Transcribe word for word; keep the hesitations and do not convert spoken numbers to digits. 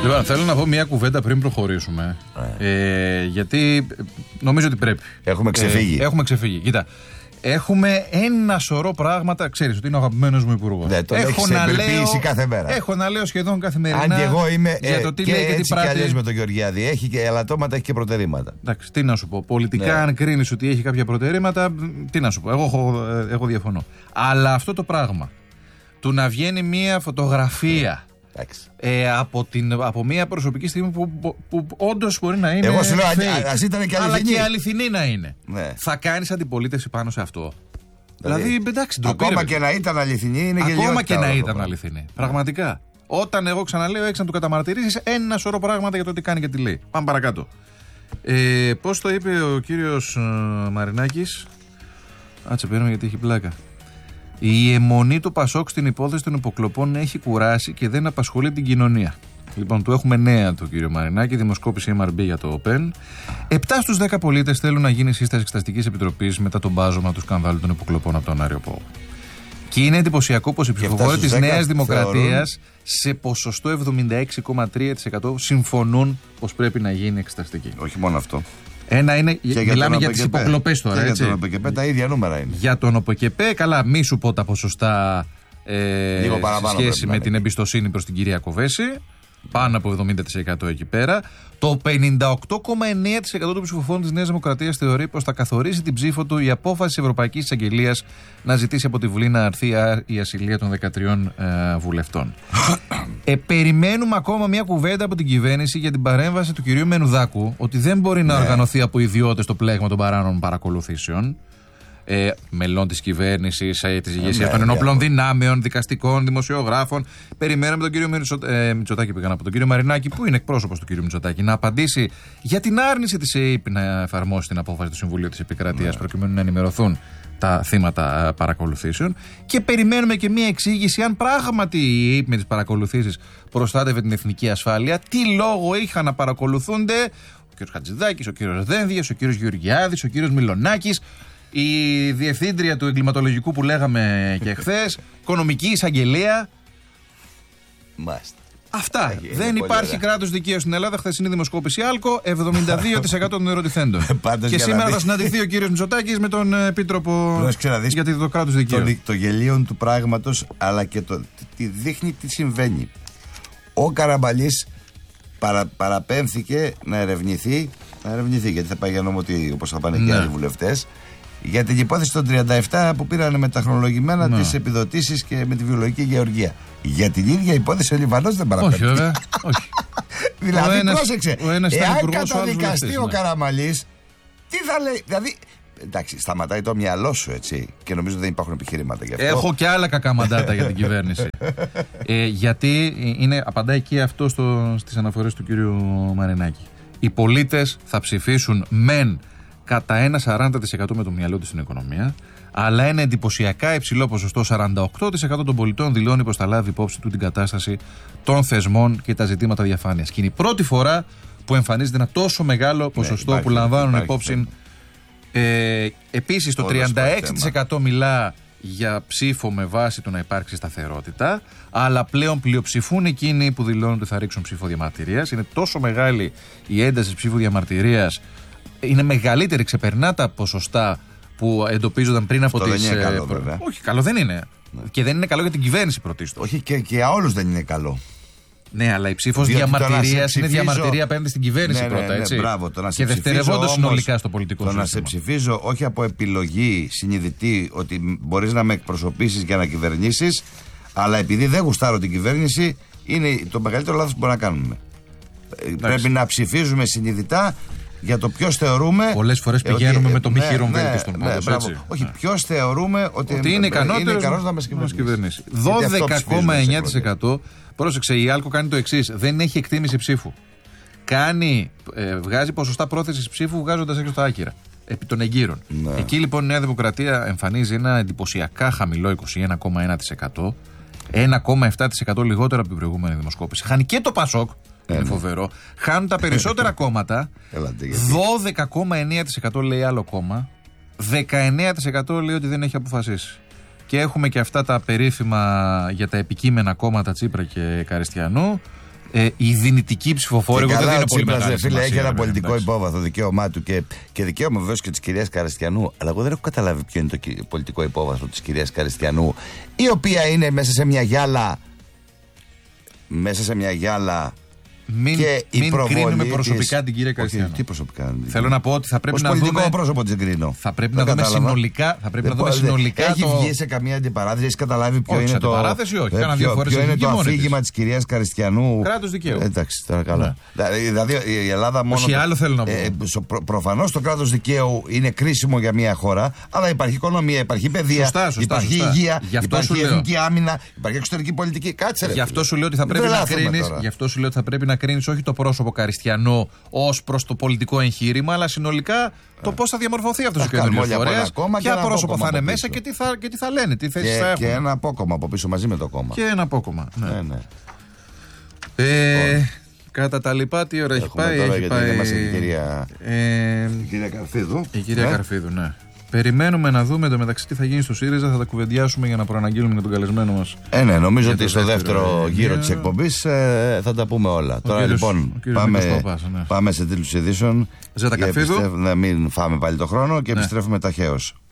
Λοιπόν, θέλω να πω μια κουβέντα πριν προχωρήσουμε. Ε, γιατί νομίζω ότι πρέπει. Έχουμε ξεφύγει. Ε, έχουμε ξεφύγει. Κοίτα. Έχουμε ένα σωρό πράγματα. Ξέρεις ότι είναι ο αγαπημένος μου υπουργός. Ναι, τον έχω να λέω κάθε μέρα. Έχω να λέω σχεδόν καθημερινά. Αν και εγώ είμαι για το τι και λέει και έτσι τι πράττει. κι αλλιώς με τον Γεωργιάδη. Έχει και ελαττώματα, έχει και προτερήματα. Εντάξει, τι να σου πω. Πολιτικά, ναι. αν κρίνεις ότι έχει κάποια προτερήματα, τι να σου πω. Εγώ, εγώ, εγώ διαφωνώ. Αλλά αυτό το πράγμα του να βγαίνει μια φωτογραφία. Ε, από, την, από μια προσωπική στιγμή που, που, που, που όντως μπορεί να είναι. Εγώ σου λέω, fake, ας ήταν και αληθινή. Αλλά και αληθινή να είναι. Ναι. Θα κάνεις αντιπολίτευση πάνω σε αυτό. Δηλαδή, δηλαδή εντάξει, ντροπή, ακόμα ρε, και να ήταν αληθινή, είναι ακόμα γελιότητα. Ακόμα και να ήταν αληθινή. Πραγματικά. Όταν εγώ ξαναλέω, έχεις να του καταμαρτυρήσεις ένα σωρό πράγματα για το τι κάνει και τι λέει. Πάμε παρακάτω. Ε, πώς το είπε ο κύριος ε, Μαρινάκης. Άτσε, παίρνουμε γιατί έχει πλάκα. Η αιμονή του Πασόκ στην υπόθεση των υποκλοπών έχει κουράσει και δεν απασχολεί την κοινωνία. Λοιπόν, του έχουμε νέα του κύριο Μαρινάκη, δημοσκόπηση εμ αρ μπι για το ΟΠΕΝ. Επτά στους δέκα πολίτες θέλουν να γίνει σύσταση εξεταστικής επιτροπής μετά τον μπάζωμα του σκανδάλου των υποκλοπών από τον Άριο Πάγο. Και είναι εντυπωσιακό πως οι ψηφοφόροι της Νέας Δημοκρατίας σε ποσοστό εβδομήντα έξι κόμμα τρία τοις εκατό συμφωνούν πως πρέπει να γίνει εξεταστική. Όχι μόνο αυτό. Ένα είναι, και μιλάμε για τις υποκλοπές τώρα. Και έτσι. Για τον ΟΠΕΚΕΠΕ τα ίδια νούμερα είναι. Για τον ΟΠΕΚΕΠΕ, καλά, μη σου πω τα ποσοστά ε, σε σχέση με την εμπιστοσύνη προς την κυρία Κοβέση. Πάνω από εβδομήντα τοις εκατό εκεί πέρα. Το πενήντα οκτώ κόμμα εννέα τοις εκατό των ψηφοφόρων της Νέας Δημοκρατίας θεωρεί πως θα καθορίσει την ψήφο του η απόφαση της Ευρωπαϊκής Εισαγγελίας να ζητήσει από τη Βουλή να αρθεί η ασυλία των δεκατριών ε, βουλευτών. ε, περιμένουμε ακόμα μια κουβέντα από την κυβέρνηση για την παρέμβαση του κυρίου Μενουδάκου ότι δεν μπορεί να ναι. οργανωθεί από ιδιώτες το πλέγμα των παράνομων παρακολουθήσεων. Ε, μελών της κυβέρνησης, ε, της ηγεσίας των ενόπλων δυνάμεων, δικαστικών, δημοσιογράφων. Περιμέναμε τον κύριο Μητσο, ε, Μητσοτάκη, πήγαν από τον κύριο Μαρινάκη, που είναι εκπρόσωπος του κύριου Μητσοτάκη, να απαντήσει για την άρνηση της ΕΕΠ να εφαρμόσει την απόφαση του Συμβουλίου της Επικρατείας ναι. προκειμένου να ενημερωθούν τα θύματα παρακολουθήσεων. Και περιμένουμε και μία εξήγηση αν πράγματι η ΕΕΠ με τις παρακολουθήσεις προστάτευε την εθνική ασφάλεια, τι λόγο είχαν να παρακολουθούνται ο κύριος Χατζηδάκης, ο κύριος Δένδιας, ο κύριος Γεωργιάδης, ο κύριος Μιλονάκης. Η διευθύντρια του εγκληματολογικού που λέγαμε και χθες, οικονομική εισαγγελία. Μάλιστα. Αυτά. Έχει, δεν υπάρχει κράτος δικαίου στην Ελλάδα. Χθεσινή δημοσκόπηση Άλκο, εβδομήντα δύο τοις εκατό των ερωτηθέντων. Και σήμερα θα συναντηθεί ο κύριος Μητσοτάκης με τον Επίτροπο για το κράτος δικαίου. Το, το γελίον του πράγματος, αλλά και το τι δείχνει τι συμβαίνει. Ο Καραμπαλής παρα, παραπέμφθηκε να ερευνηθεί, να ερευνηθεί γιατί θα πάει για νόμο όπως θα πάνε ναι. και άλλοι βουλευτές. Για την υπόθεση των τριάντα επτά που πήραν με τα χρονολογημένα ναι. τις επιδοτήσεις και με τη βιολογική γεωργία. Για την ίδια υπόθεση ο Λιβανός δεν παραπέμπει. Όχι, βέβαια. Όχι. Δηλαδή, ένας, πρόσεξε. Εάν υπουργός, καταδικαστεί ο, ο Καραμαλής, τι θα λέει. Δηλαδή, εντάξει, σταματάει το μυαλό σου, έτσι. Και νομίζω δεν υπάρχουν επιχειρήματα γι' αυτό. Έχω και άλλα κακά μαντάτα για την κυβέρνηση. ε, γιατί είναι, απαντάει και αυτό στο, στις αναφορές του κύριου Μαρινάκη. Οι πολίτες θα ψηφίσουν μεν κατά ένα σαράντα τοις εκατό με το μυαλό του στην οικονομία, αλλά ένα εντυπωσιακά υψηλό ποσοστό, σαράντα οκτώ τοις εκατό των πολιτών δηλώνει πως θα λάβει υπόψη του την κατάσταση των θεσμών και τα ζητήματα διαφάνειας. Και είναι η πρώτη φορά που εμφανίζεται ένα τόσο μεγάλο ποσοστό ναι, υπάρχει, που λαμβάνουν υπάρχει, υπόψη. Ε, επίσης, το τριάντα έξι τοις εκατό μιλά για ψήφο με βάση το να υπάρξει σταθερότητα, αλλά πλέον πλειοψηφούν εκείνοι που δηλώνουν ότι θα ρίξουν ψήφο διαμαρτυρίας. Είναι τόσο μεγάλη η ένταση ψήφου διαμαρτυρίας. Είναι μεγαλύτερη, ξεπερνά τα ποσοστά που εντοπίζονταν πριν από τις. Δεν είναι καλό, βέβαια. Όχι, καλό δεν είναι. Ναι. Και δεν είναι καλό για την κυβέρνηση πρωτίστως. Όχι, και, και για όλους δεν είναι καλό. Ναι, αλλά η ψήφος διαμαρτυρίας είναι διαμαρτυρία απέναντι στην κυβέρνηση ναι, πρώτα. Ναι, ναι, έτσι. Μπράβο, το να σε και δευτερευόντως συνολικά στο πολιτικό το σύστημα. Το να σε ψηφίζω όχι από επιλογή συνειδητή ότι μπορείς να με εκπροσωπήσεις για να κυβερνήσεις, αλλά επειδή δεν γουστάρω την κυβέρνηση, είναι το μεγαλύτερο λάθος που μπορούμε να κάνουμε. Εντάξει. Πρέπει να ψηφίζουμε συνειδητά. Για το ποιος θεωρούμε. Πολλές φορές πηγαίνουμε ότι, με το μη ναι, χειρον ναι, βέλτιστον ναι, πάντως, ναι, όχι, ποιος θεωρούμε ότι, ότι είναι ικανός να μας κυβερνήσει. δώδεκα κόμμα εννέα τοις εκατό. Πρόσεξε, η Άλκο κάνει το εξής. Δεν έχει εκτίμηση ψήφου. Κάνει, ε, βγάζει ποσοστά πρόθεσης ψήφου βγάζοντας έξω τα άκυρα. Επί των εγκύρων. Ναι. Εκεί λοιπόν η Νέα Δημοκρατία εμφανίζει ένα εντυπωσιακά χαμηλό είκοσι ένα κόμμα ένα τοις εκατό. ένα κόμμα επτά τοις εκατό λιγότερο από την προηγούμενη δημοσκόπηση. Χάνει και το Πασόκ. Είναι ναι. φοβερό. Χάνουν τα περισσότερα κόμματα. δώδεκα κόμμα εννέα τοις εκατό λέει άλλο κόμμα. δεκαεννέα τοις εκατό λέει ότι δεν έχει αποφασίσει. Και έχουμε και αυτά τα περίφημα για τα επικείμενα κόμματα Τσίπρα και Καριστιανού. Ε, η δυνητική ψηφοφόρη, εγώ δεν είναι πολύ μεγάλη. Φίλε, έχει ένα πολιτικό εντάξει. υπόβαθρο, δικαίωμά του και, και δικαίωμα βεβαίως και της κυρίας Καριστιανού. Αλλά εγώ δεν έχω καταλάβει ποιο είναι το πολιτικό υπόβαθρο της κυρίας Καριστιανού, η οποία είναι μέσα σε μια γυάλα. Μέσα σε μια γυάλα. Μην, και μην κρίνουμε της... προσωπικά την κυρία Καριστιανού. Τι προσωπικά. Θέλω να πω ότι θα πρέπει ως να πολιτικό δούμε. πρόσωπο της κρίνω. Θα πρέπει να δούμε συνολικά. Θα πρέπει να δούμε συνολικά. Έχει το... βγει σε καμία αντιπαράθεση, έχει καταλάβει ποιο όχι, είναι το. Αντιπαράθεση, όχι. Ε, ποιο, ποιο είναι το αφήγημα της κυρίας Καριστιανού. Κράτος δικαίου. Ε, εντάξει, τώρα καλά. Ναι. Δηλαδή η Ελλάδα μόνο. Όχι, άλλο θέλω να πω. Ε, προ, προφανώς το κράτος δικαίου είναι κρίσιμο για μια χώρα, αλλά υπάρχει οικονομία, υπάρχει παιδεία, σωστά, σωστά, υπάρχει σωστά. υγεία, υπάρχει εθνική άμυνα, υπάρχει εξωτερική πολιτική. Κάτσε ρε. Γι' αυτό σου λέω ότι θα πρέπει να κρίνεις. Γι' αυτό σου λέω ότι θα πρέπει να κρίνεις όχι το πρόσωπο Καριστιανού ως προς το πολιτικό εγχείρημα, αλλά συνολικά το πώς θα διαμορφωθεί αυτός ο καινούργιος φορέας, ποια πρόσωπα θα είναι μέσα και τι θα, και τι θα λένε, τι θέσεις θα έχουν. Και ένα απόκομμα από πίσω μαζί με το κόμμα. Και ένα απόκομμα. Ναι. Ναι, ναι. Ε, κατά τα λοιπά, τι ώρα έχει πάει. Τώρα, έχει πάει πάει η κυρία, ε, η κυρία Καρφίδου. Η κυρία ναι. Καρφίδου, ναι. Περιμένουμε να δούμε το μεταξύ τι θα γίνει στο ΣΥΡΙΖΑ, θα τα κουβεντιάσουμε για να προαναγγείλουμε και τον καλεσμένο μας. Ε, ναι, νομίζω ότι στο δεύτερο γύρο της εκπομπής ε, θα τα πούμε όλα. Ο Τώρα κύριος, λοιπόν πάμε, Παπάς, ναι. πάμε σε τίτλους ειδήσεων. Ζέτα Καρφίδου. Να μην φάμε πάλι το χρόνο και ναι. επιστρέφουμε ταχαίως.